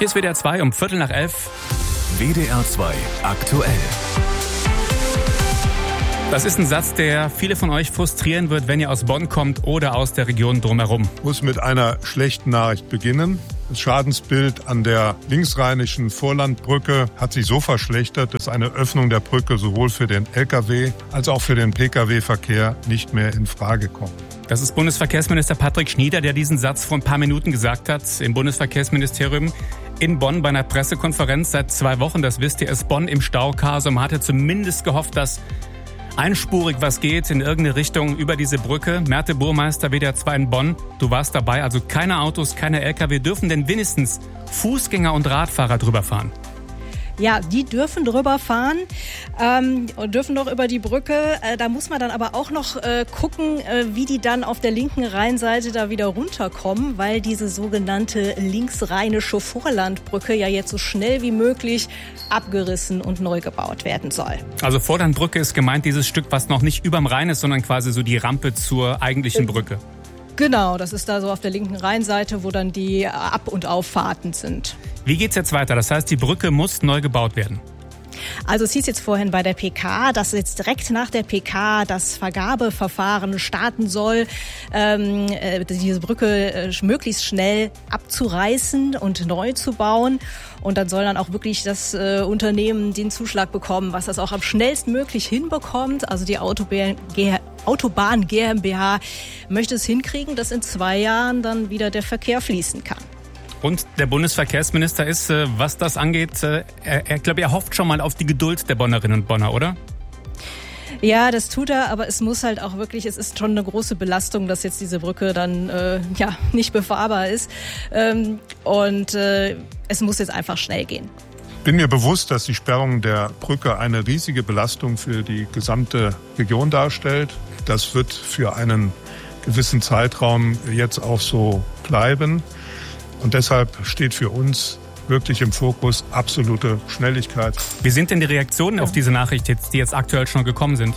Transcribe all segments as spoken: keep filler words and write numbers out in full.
Hier ist W D R zwei um Viertel nach elf. W D R zwei aktuell. Das ist ein Satz, der viele von euch frustrieren wird, wenn ihr aus Bonn kommt oder aus der Region drumherum. Ich muss mit einer schlechten Nachricht beginnen. Das Schadensbild an der linksrheinischen Vorlandbrücke hat sich so verschlechtert, dass eine Öffnung der Brücke sowohl für den L K W als auch für den P K W-Verkehr nicht mehr in Frage kommt. Das ist Bundesverkehrsminister Patrick Schnieder, der diesen Satz vor ein paar Minuten gesagt hat im Bundesverkehrsministerium in Bonn bei einer Pressekonferenz. Seit zwei Wochen, das wisst ihr, ist Bonn im Stauchaos. Man hatte zumindest gehofft, dass einspurig was geht in irgendeine Richtung über diese Brücke. Merte Burmeister, W D R zwei in Bonn, du warst dabei. Also keine Autos, keine L K W. Dürfen denn wenigstens Fußgänger und Radfahrer drüber fahren? Ja, die dürfen drüber fahren ähm, und dürfen doch über die Brücke. Äh, da muss man dann aber auch noch äh, gucken, äh, wie die dann auf der linken Rheinseite da wieder runterkommen, weil diese sogenannte linksrheinische Vorlandbrücke ja jetzt so schnell wie möglich abgerissen und neu gebaut werden soll. Also Vorlandbrücke ist gemeint dieses Stück, was noch nicht überm Rhein ist, sondern quasi so die Rampe zur eigentlichen Brücke. Genau, das ist da so auf der linken Rheinseite, wo dann die Ab- und Auffahrten sind. Wie geht's jetzt weiter? Das heißt, die Brücke muss neu gebaut werden. Also es hieß jetzt vorhin bei der P K, dass jetzt direkt nach der P K das Vergabeverfahren starten soll, ähm, äh, diese Brücke äh, möglichst schnell abzureißen und neu zu bauen. Und dann soll dann auch wirklich das äh, Unternehmen den Zuschlag bekommen, was das auch am schnellstmöglich hinbekommt. Also die Autobahn, G- Autobahn GmbH möchte es hinkriegen, dass in zwei Jahren dann wieder der Verkehr fließen kann. Und der Bundesverkehrsminister ist, was das angeht, er, er glaube, er hofft schon mal auf die Geduld der Bonnerinnen und Bonner, oder? Ja, das tut er, aber es muss halt auch wirklich, es ist schon eine große Belastung, dass jetzt diese Brücke dann äh, ja nicht befahrbar ist. Ähm, und äh, es muss jetzt einfach schnell gehen. Ich bin mir bewusst, dass die Sperrung der Brücke eine riesige Belastung für die gesamte Region darstellt. Das wird für einen gewissen Zeitraum jetzt auch so bleiben. Und deshalb steht für uns wirklich im Fokus absolute Schnelligkeit. Wie sind denn die Reaktionen auf diese Nachricht, jetzt, die jetzt aktuell schon gekommen sind?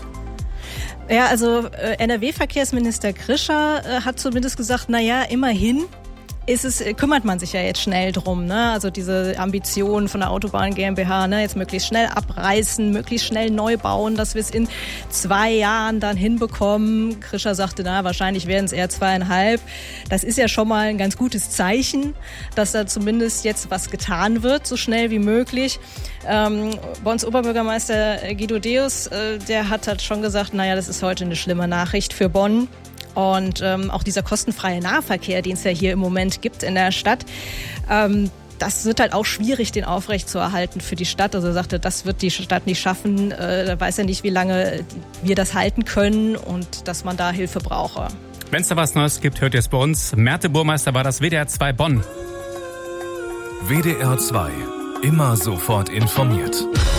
Ja, also äh, N R W-Verkehrsminister Krischer äh, hat zumindest gesagt, na ja, immerhin ist es, kümmert man sich ja jetzt schnell drum, ne? Also diese Ambition von der Autobahn GmbH, ne? Jetzt möglichst schnell abreißen, möglichst schnell neu bauen, dass wir es in zwei Jahren dann hinbekommen. Krischer sagte, na, wahrscheinlich werden es eher zweieinhalb. Das ist ja schon mal ein ganz gutes Zeichen, dass da zumindest jetzt was getan wird, so schnell wie möglich. Ähm, bei uns Oberbürgermeister Guido Deus, äh, der hat halt schon gesagt, naja, das ist heute eine schlimme Nachricht für Bonn. Und ähm, auch dieser kostenfreie Nahverkehr, den es ja hier im Moment gibt in der Stadt, ähm, das wird halt auch schwierig, den aufrechtzuerhalten für die Stadt. Also er sagte, das wird die Stadt nicht schaffen. Äh, da weiß er nicht, wie lange wir das halten können und dass man da Hilfe brauche. Wenn es da was Neues gibt, hört ihr es bei uns. Merte Burmeister war das W D R zwei Bonn. W D R zwei. Immer sofort informiert.